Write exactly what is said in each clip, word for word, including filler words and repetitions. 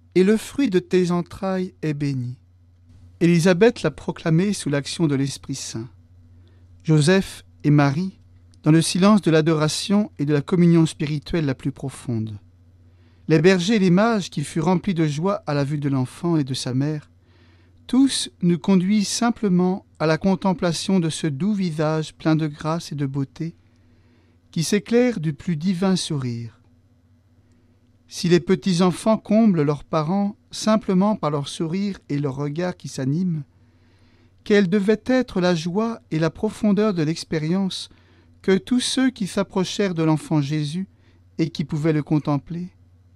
et le fruit de tes entrailles est béni. » Élisabeth l'a proclamé sous l'action de l'Esprit Saint. Joseph et Marie, dans le silence de l'adoration et de la communion spirituelle la plus profonde. Les bergers et les mages qui furent remplis de joie à la vue de l'enfant et de sa mère, tous nous conduisent simplement à la contemplation de ce doux visage plein de grâce et de beauté qui s'éclaire du plus divin sourire. Si les petits-enfants comblent leurs parents simplement par leur sourire et leur regard qui s'animent, quelle devait être la joie et la profondeur de l'expérience que tous ceux qui s'approchèrent de l'enfant Jésus et qui pouvaient le contempler.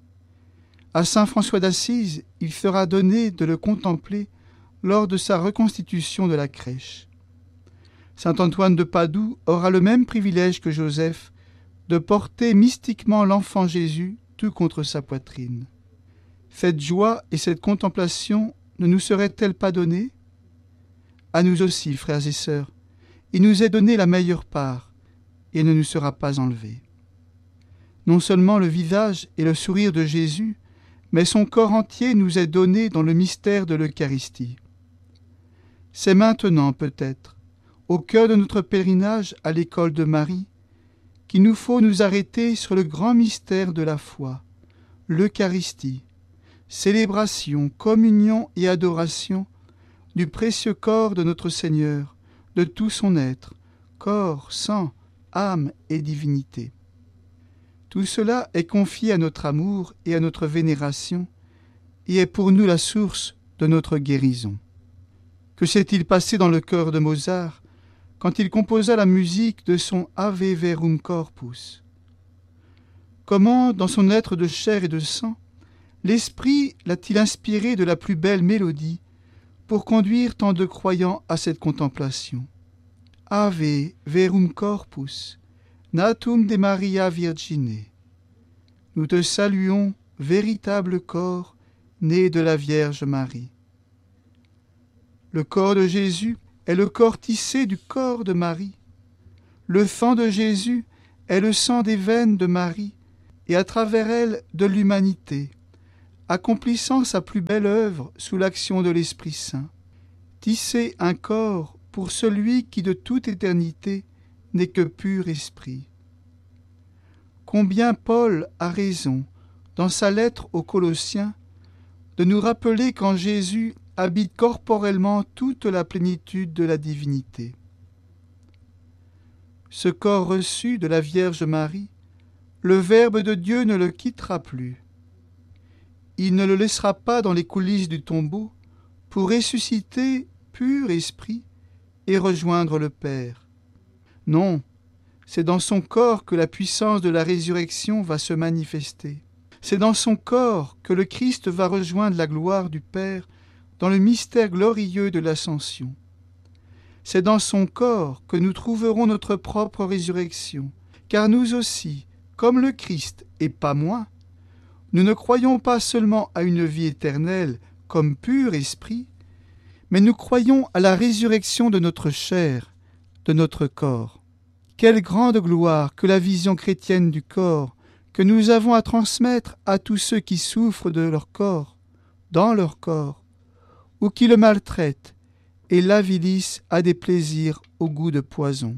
À saint François d'Assise, il sera donné de le contempler lors de sa reconstitution de la crèche. Saint Antoine de Padoue aura le même privilège que Joseph de porter mystiquement l'enfant Jésus tout contre sa poitrine. Cette joie et cette contemplation ne nous seraient-elles pas données ? À nous aussi, frères et sœurs, il nous est donné la meilleure part et ne nous sera pas enlevée. Non seulement le visage et le sourire de Jésus, mais son corps entier nous est donné dans le mystère de l'Eucharistie. C'est maintenant, peut-être, au cœur de notre pèlerinage à l'école de Marie, qu'il nous faut nous arrêter sur le grand mystère de la foi, l'Eucharistie, célébration, communion et adoration du précieux corps de notre Seigneur, de tout son être, corps, sang, âme et divinité. Tout cela est confié à notre amour et à notre vénération et est pour nous la source de notre guérison. Que s'est-il passé dans le cœur de Mozart quand il composa la musique de son Ave Verum Corpus? Comment, dans son être de chair et de sang, l'Esprit l'a-t-il inspiré de la plus belle mélodie pour conduire tant de croyants à cette contemplation? Ave Verum Corpus, natum de Maria Virgine. Nous te saluons, véritable corps, né de la Vierge Marie. Le corps de Jésus est le corps tissé du corps de Marie. Le sang de Jésus est le sang des veines de Marie, et à travers elle de l'humanité, accomplissant sa plus belle œuvre sous l'action de l'Esprit Saint. Tisser un corps pour celui qui de toute éternité n'est que pur esprit. Combien Paul a raison, dans sa lettre aux Colossiens, de nous rappeler qu'en Jésus habite corporellement toute la plénitude de la divinité. Ce corps reçu de la Vierge Marie, le Verbe de Dieu ne le quittera plus. Il ne le laissera pas dans les coulisses du tombeau pour ressusciter pur esprit et rejoindre le Père. Non, c'est dans son corps que la puissance de la résurrection va se manifester. C'est dans son corps que le Christ va rejoindre la gloire du Père dans le mystère glorieux de l'Ascension. C'est dans son corps que nous trouverons notre propre résurrection, car nous aussi, comme le Christ et pas moins, nous ne croyons pas seulement à une vie éternelle comme pur esprit, mais nous croyons à la résurrection de notre chair, de notre corps. Quelle grande gloire que la vision chrétienne du corps que nous avons à transmettre à tous ceux qui souffrent de leur corps, dans leur corps, ou qui le maltraitent et l'avilissent à des plaisirs au goût de poison.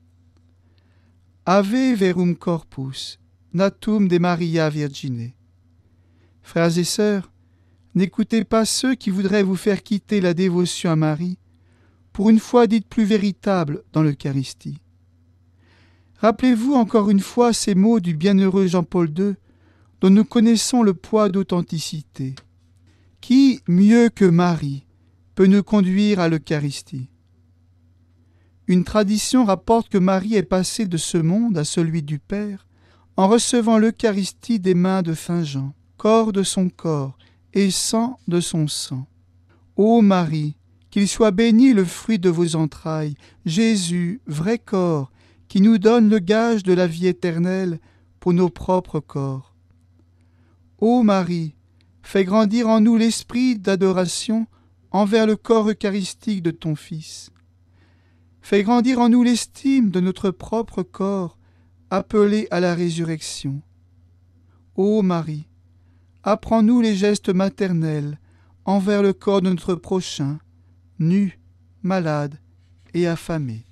Ave Verum Corpus, natum de Maria Virgine. Frères et sœurs, n'écoutez pas ceux qui voudraient vous faire quitter la dévotion à Marie, pour une foi dite plus véritable dans l'Eucharistie. Rappelez-vous encore une fois ces mots du bienheureux Jean-Paul deux, dont nous connaissons le poids d'authenticité. Qui, mieux que Marie, peut nous conduire à l'Eucharistie? Une tradition rapporte que Marie est passée de ce monde à celui du Père en recevant l'Eucharistie des mains de Saint Jean, corps de son corps et sang de son sang. Ô Marie, qu'il soit béni le fruit de vos entrailles, Jésus, vrai corps, qui nous donne le gage de la vie éternelle pour nos propres corps. Ô Marie, fais grandir en nous l'esprit d'adoration envers le corps eucharistique de ton Fils. Fais grandir en nous l'estime de notre propre corps appelé à la résurrection. Ô Marie, apprends-nous les gestes maternels envers le corps de notre prochain, nu, malade et affamé.